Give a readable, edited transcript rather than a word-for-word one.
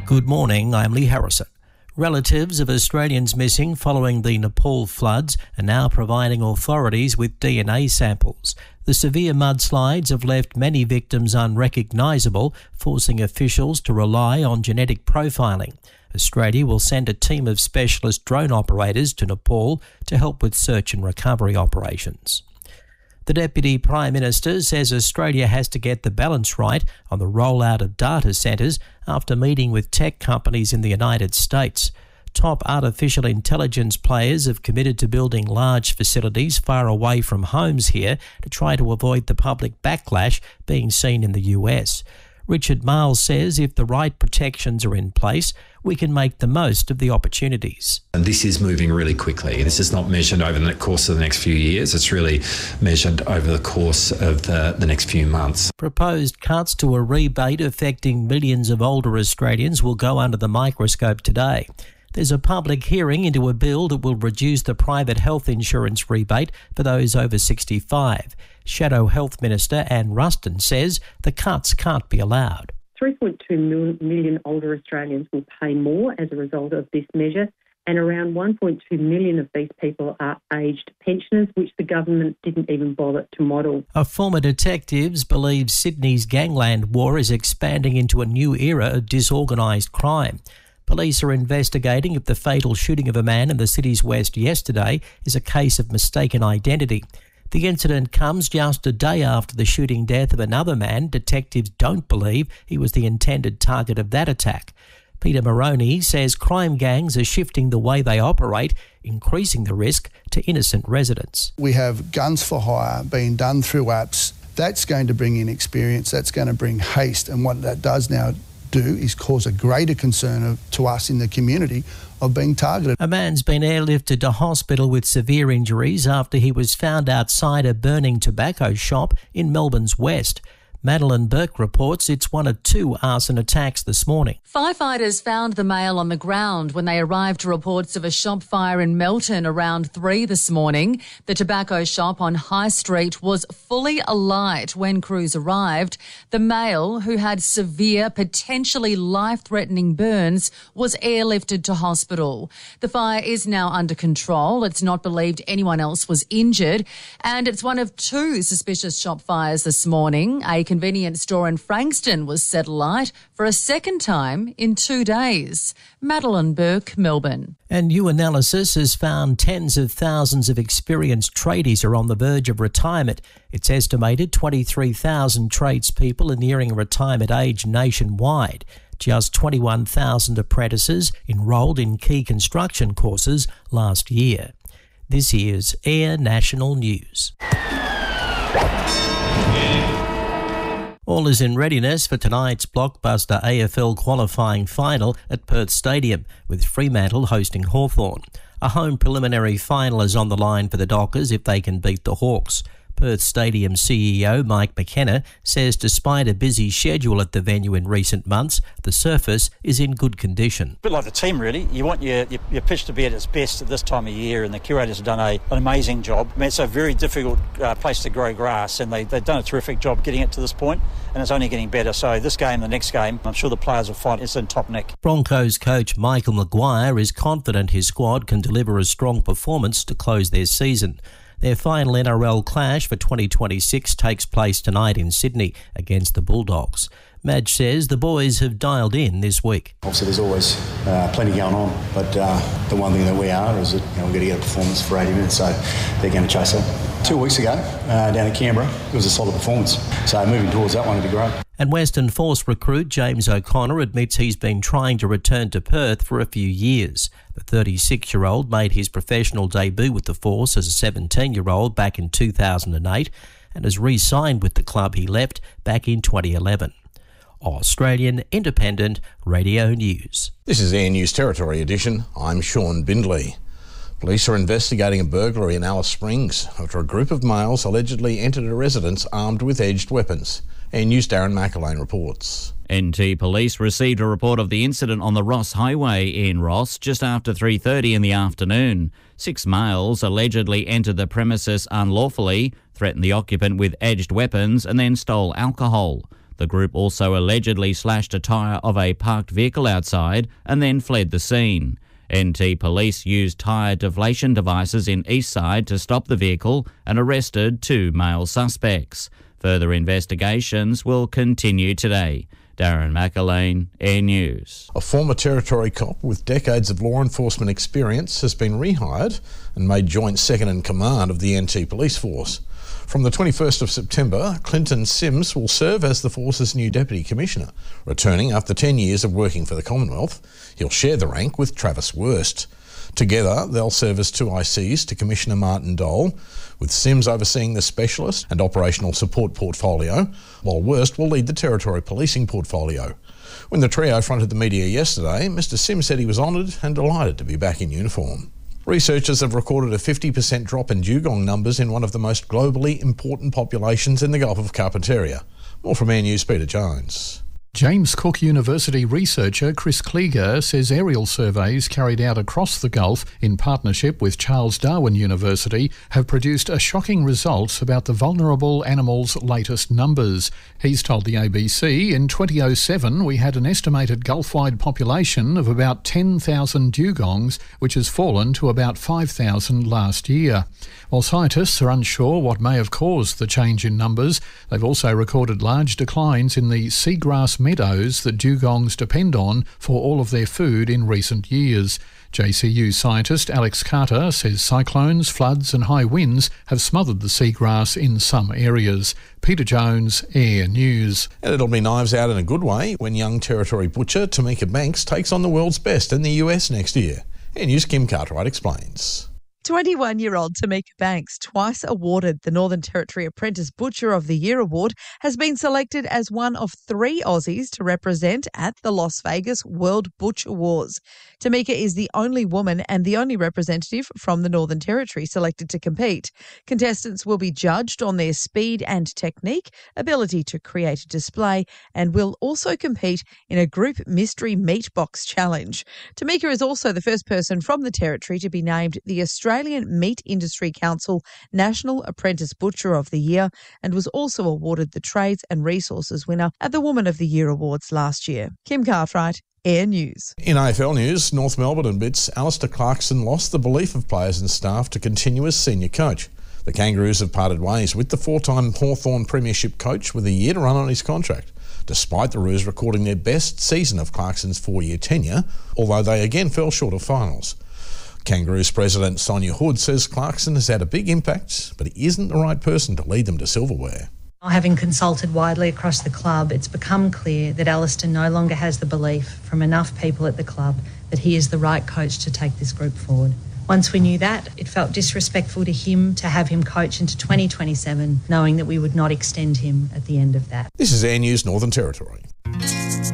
Good morning, I'm Lee Harrison. Relatives of Australians missing following the Nepal floods are now providing authorities with DNA samples. The severe mudslides have left many victims unrecognisable, forcing officials to rely on genetic profiling. Australia will send a team of specialist drone operators to Nepal to help with search and recovery operations. The Deputy Prime Minister says Australia has to get the balance right on the rollout of data centres after meeting with tech companies in the United States. Top artificial intelligence players have committed to building large facilities far away from homes here to try to avoid the public backlash being seen in the US. Richard Marles says if the right protections are in place, we can make the most of the opportunities. And this is moving really quickly. This is not measured over the course of the next few years. It's really measured over the course of the next few months. Proposed cuts to a rebate affecting millions of older Australians will go under the microscope today. There's a public hearing into a bill that will reduce the private health insurance rebate for those over 65. Shadow Health Minister Anne Ruston says the cuts can't be allowed. 3.2 million older Australians will pay more as a result of this measure, and around 1.2 million of these people are aged pensioners, which the government didn't even bother to model. A former detectives believes Sydney's gangland war is expanding into a new era of disorganised crime. Police are investigating if the fatal shooting of a man in the city's west yesterday is a case of mistaken identity. The incident comes just a day after the shooting death of another man. Detectives don't believe he was the intended target of that attack. Peter Moroney says crime gangs are shifting the way they operate, increasing the risk to innocent residents. We have guns for hire being done through apps. That's going to bring in experience, that's going to bring haste, and what that does now do is cause a greater concern to us in the community of being targeted. A man's been airlifted to hospital with severe injuries after he was found outside a burning tobacco shop in Melbourne's west. Madeline Burke reports it's one of two arson attacks this morning. Firefighters found the male on the ground when they arrived to reports of a shop fire in Melton around 3 this morning. The tobacco shop on High Street was fully alight when crews arrived. The male, who had severe, potentially life-threatening burns, was airlifted to hospital. The fire is now under control. It's not believed anyone else was injured, and it's one of two suspicious shop fires this morning. A convenience store in Frankston was set alight for a second time in 2 days. Madeline Burke, Melbourne. And new analysis has found tens of thousands of experienced tradies are on the verge of retirement. It's estimated 23,000 tradespeople are nearing retirement age nationwide. Just 21,000 apprentices enrolled in key construction courses last year. This is Air National News. All is in readiness for tonight's blockbuster AFL qualifying final at Perth Stadium, with Fremantle hosting Hawthorn. A home preliminary final is on the line for the Dockers if they can beat the Hawks. Perth Stadium CEO Mike McKenna says despite a busy schedule at the venue in recent months, the surface is in good condition. A bit like the team, really. You want your pitch to be at its best at this time of year, and the curators have done an amazing job. I mean, it's a very difficult place to grow grass, and they've done a terrific job getting it to this point, and it's only getting better. So this game, the next game, I'm sure the players will find it's in top nick. Broncos coach Michael Maguire is confident his squad can deliver a strong performance to close their season. Their final NRL clash for 2026 takes place tonight in Sydney against the Bulldogs. Madge says the boys have dialed in this week. Obviously there's always plenty going on, but the one thing that we are is that we're going to get a performance for 80 minutes, so they're going to chase that. 2 weeks ago, down in Canberra, it was a solid performance, so moving towards that one would be great. And Western Force recruit James O'Connor admits he's been trying to return to Perth for a few years. The 36-year-old made his professional debut with the Force as a 17-year-old back in 2008 and has re-signed with the club he left back in 2011. Australian Independent Radio News. This is Air News Territory Edition. I'm Sean Bindley. Police are investigating a burglary in Alice Springs after a group of males allegedly entered a residence armed with edged weapons. Air News' Darren McElwain reports. NT Police received a report of the incident on the Ross Highway in Ross just after 3:30 in the afternoon. 6 males allegedly entered the premises unlawfully, threatened the occupant with edged weapons and then stole alcohol. The group also allegedly slashed a tyre of a parked vehicle outside and then fled the scene. NT Police used tyre deflation devices in Eastside to stop the vehicle and arrested 2 male suspects. Further investigations will continue today. Darren McAlane, Air News. A former Territory cop with decades of law enforcement experience has been rehired and made joint second in command of the NT Police Force. From the 21st of September, Clinton Sims will serve as the force's new Deputy Commissioner. Returning after 10 years of working for the Commonwealth, he'll share the rank with Travis Wurst. Together, they'll serve as 2 ICs to Commissioner Martin Dole, with Sims overseeing the specialist and operational support portfolio, while Wurst will lead the Territory policing portfolio. When the trio fronted the media yesterday, Mr Sims said he was honoured and delighted to be back in uniform. Researchers have recorded a 50% drop in dugong numbers in one of the most globally important populations in the Gulf of Carpentaria. More from Air News' Peter Jones. James Cook University researcher Chris Klieger says aerial surveys carried out across the Gulf in partnership with Charles Darwin University have produced a shocking result about the vulnerable animals' latest numbers. He's told the ABC in 2007 we had an estimated Gulf-wide population of about 10,000 dugongs, which has fallen to about 5,000 last year. While scientists are unsure what may have caused the change in numbers, they've also recorded large declines in the seagrass meadows that dugongs depend on for all of their food in recent years. JCU scientist Alex Carter says cyclones, floods and high winds have smothered the seagrass in some areas. Peter Jones, Air News. And it'll be knives out in a good way when young Territory butcher Tamika Banks takes on the world's best in the US next year. Air News' Kim Cartwright explains. 21-year-old Tamika Banks, twice awarded the Northern Territory Apprentice Butcher of the Year award, has been selected as one of 3 Aussies to represent at the Las Vegas World Butcher Wars. Tamika is the only woman and the only representative from the Northern Territory selected to compete. Contestants will be judged on their speed and technique, ability to create a display, and will also compete in a group mystery meat box challenge. Tamika is also the first person from the Territory to be named the Australian Meat Industry Council National Apprentice Butcher of the Year and was also awarded the Trades and Resources winner at the Woman of the Year Awards last year. Kim Cartwright, Air News. In AFL news, North Melbourne and Bits, Alistair Clarkson lost the belief of players and staff to continue as senior coach. The Kangaroos have parted ways with the 4-time Hawthorn Premiership coach with a year to run on his contract, despite the Roos recording their best season of Clarkson's 4-year tenure, although they again fell short of finals. Kangaroos president Sonia Hood says Clarkson has had a big impact, but he isn't the right person to lead them to silverware. Having consulted widely across the club, it's become clear that Alistair no longer has the belief from enough people at the club that he is the right coach to take this group forward. Once we knew that, it felt disrespectful to him to have him coach into 2027, knowing that we would not extend him at the end of that. This is Air News Northern Territory.